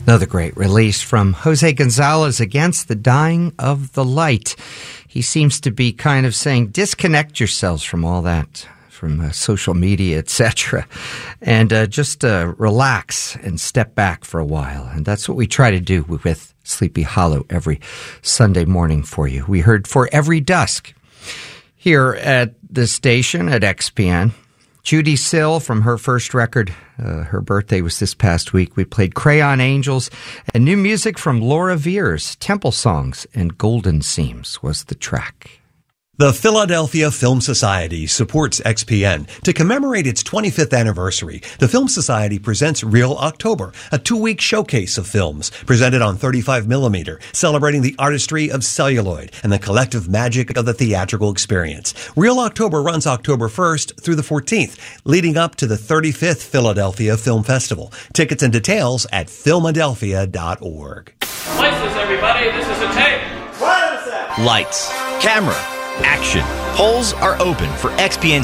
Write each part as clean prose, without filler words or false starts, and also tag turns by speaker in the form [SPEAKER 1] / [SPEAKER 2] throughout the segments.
[SPEAKER 1] Another great release from Jose Gonzalez, Against the Dying of the Light. He seems to be kind of saying, disconnect yourselves from all that, from social media, etc., and just relax and step back for a while. And that's what we try to do with Sleepy Hollow every Sunday morning for you. We heard For Every Dusk here at the station at XPN. Judy Sill from her first record. Her birthday was this past week. We played Crayon Angels, and new music from Laura Veirs. Temple Songs and Golden Seams was the track.
[SPEAKER 2] The Philadelphia Film Society supports XPN. To commemorate its 25th anniversary, the Film Society presents Real October, a 2-week showcase of films presented on 35mm, celebrating the artistry of celluloid and the collective magic of the theatrical experience. Real October runs October 1st through the 14th, leading up to the 35th Philadelphia Film Festival. Tickets and details at Filmadelphia.org.
[SPEAKER 3] Lights, everybody. This is a tape.
[SPEAKER 4] What is that?
[SPEAKER 5] Lights, camera, action. Polls are open for XPN's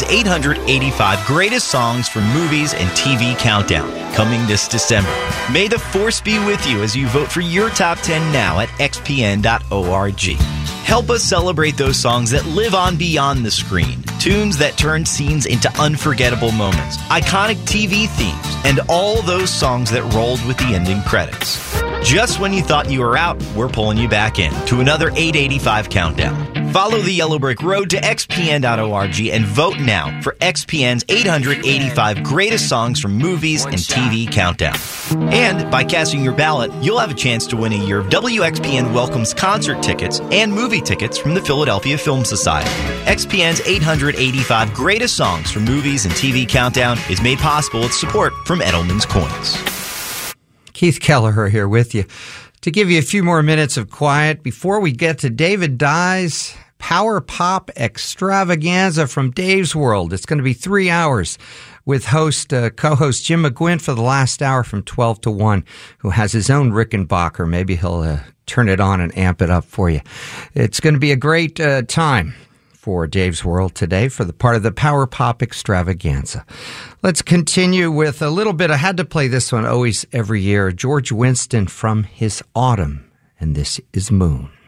[SPEAKER 5] 885 Greatest Songs from Movies and TV Countdown, coming this December. May the force be with you as you vote for your top 10 now at xpn.org. Help us celebrate those songs that live on beyond the screen, tunes that turn scenes into unforgettable moments, iconic TV themes, and all those songs that rolled with the ending credits. Just when you thought you were out, we're pulling you back in to another 885 countdown. Follow the yellow brick road to xpn.org and vote now for XPN's 885 Greatest Songs from Movies and TV Countdown. And by casting your ballot, you'll have a chance to win a year of WXPN Welcomes concert tickets and movie tickets from the Philadelphia Film Society. XPN's 885 Greatest Songs from Movies and TV Countdown is made possible with support from Edelman's Coins.
[SPEAKER 1] Keith Kelleher here with you to give you a few more minutes of quiet before we get to David Dye's Power Pop Extravaganza from Dave's World. It's going to be 3 hours with co-host Jim McGuinn for the last hour from 12 to 1, who has his own Rickenbacker. Maybe he'll turn it on and amp it up for you. It's going to be a great time for Dave's World today for the part of the Power Pop Extravaganza. Let's continue with a little bit. I had to play this one always every year. George Winston from his Autumn, and this is Moon.